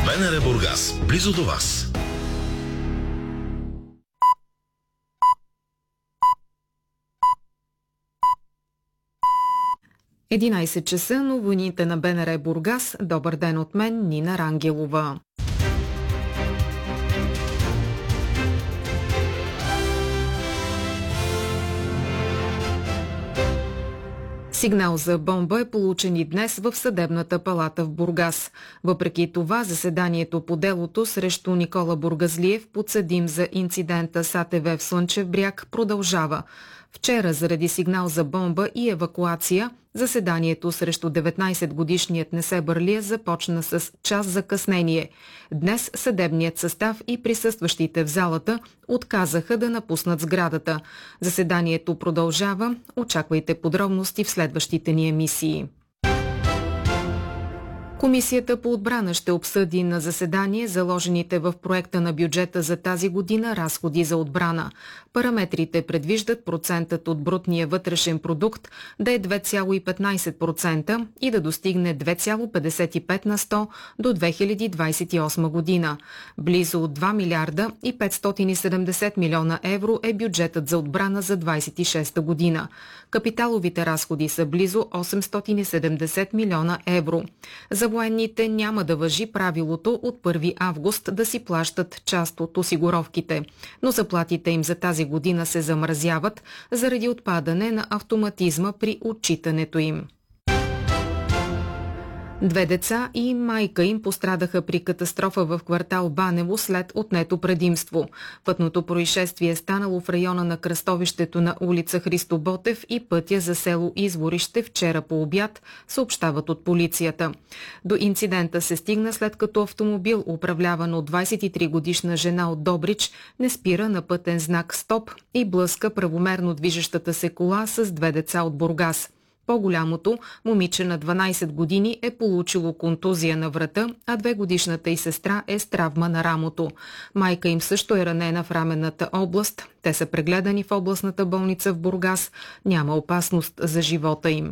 БНР Бургас, близо до вас. часа, новините на БНР Бургас. Добър ден от мен, Нина Рангелова. Сигнал за бомба е получен и днес в Съдебната палата в Бургас. Въпреки това, заседанието по делото срещу Никола Бургазлиев, подсъдим за инцидента с АТВ в Слънчев бряг, продължава. Вчера, заради сигнал за бомба и евакуация, заседанието срещу 19-годишният Несебърлия започна с час закъснение. Днес съдебният състав и присъстващите в залата отказаха да напуснат сградата. Заседанието продължава. Очаквайте подробности в следващите ни емисии. Комисията по отбрана ще обсъди на заседание заложените в проекта на бюджета за тази година разходи за отбрана. Параметрите предвиждат процентът от брутния вътрешен продукт да е 2,15% и да достигне 2,55 на 100 до 2028 година. Близо 2 милиарда и 570 милиона евро е бюджетът за отбрана за 26 година. Капиталовите разходи са близо 870 милиона евро. За военните няма да важи правилото от 1 август да си плащат част от осигуровките, но заплатите им за тази година се замразяват заради отпадане на автоматизма при отчитането им. 2 деца и майка им пострадаха при катастрофа в квартал Банево след отнето предимство. Пътното происшествие е станало в района на кръстовището на улица Христо Ботев и пътя за село Изворище вчера по обяд, съобщават от полицията. До инцидента се стигна след като автомобил, управляван от 23-годишна жена от Добрич, не спира на пътен знак «Стоп» и блъска правомерно движещата се кола с 2 деца от Бургас. По-голямото, момиче на 12 години, е получило контузия на врата, а 2-годишната й сестра е с травма на рамото. Майка им също е ранена в раменната област. Те са прегледани в областната болница в Бургас. Няма опасност за живота им.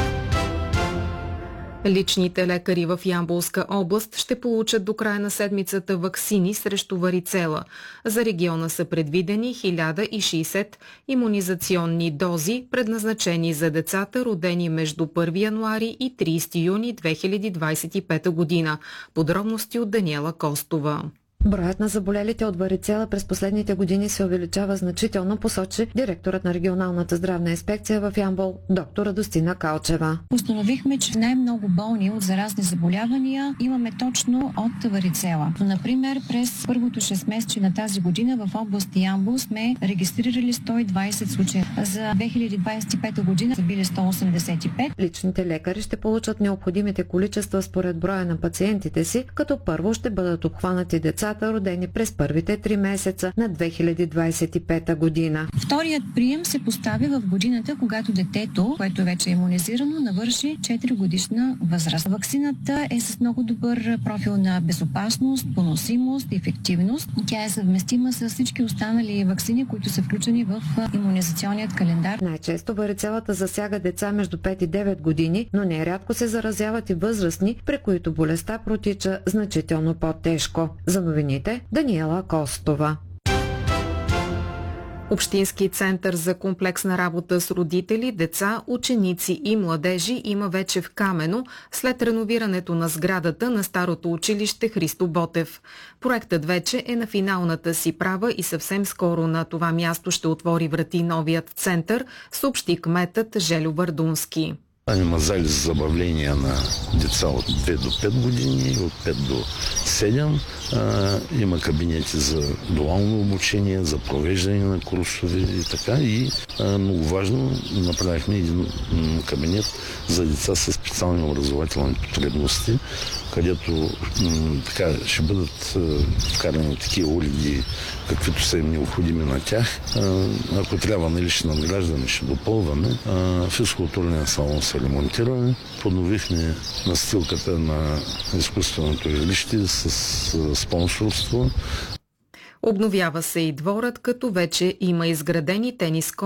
Личните лекари в Ямболска област ще получат до края на седмицата ваксини срещу варицела. За региона са предвидени 1060 имунизационни дози, предназначени за децата, родени между 1 януари и 30 юни 2025 година. Подробности от Даниела Костова. Броят на заболелите от варицела през последните години се увеличава значително, посочи директорът на регионалната здравна инспекция в Ямбол, доктор Радостина Калчева. Установихме, че най-много болни от заразни заболявания имаме точно от варицела. Например, през първото 6 месече на тази година в област Ямбол сме регистрирали 120 случая. За 2025 година са били 185. Личните лекари ще получат необходимите количества според броя на пациентите си, като първо ще бъдат обхванати децата, родени през първите 3 месеца на 2025 година. Вторият прием се поставя в годината, когато детето, което вече е имунизирано, навърши 4 годишна възраст. Ваксината е с много добър профил на безопасност, поносимост, ефективност. Тя е съвместима с всички останали ваксини, които са включени в имунизационният календар. Най-често варицелата засяга деца между 5 и 9 години, но нерядко се заразяват и възрастни, при които болестта протича значително по-тежко. За новините, Даниела Костова. Общински център за комплексна работа с родители, деца, ученици и младежи има вече в Камено след реновирането на сградата на старото училище Христо Ботев. Проектът вече е на финалната си права и съвсем скоро на това място ще отвори врати новият център, съобщи кметът Желю Вардунски. Има зали за забавления на деца от 2 до 5 години, от 5 до 7. Има кабинети за дуално обучение, за провеждане на курсове и така. И много важно, направихме един кабинет за деца с специални образователни потребности, където така ще бъдат вкарани такива уреди, каквито са им необходими на тях. Ако трябва, нали, ще надграждаме, ще допълваме. Физкултурния салон се ремонтираме. Подновихме настилката на изкуственото игрище с спонсорство. Обновява се и дворът, като вече има изградени тенис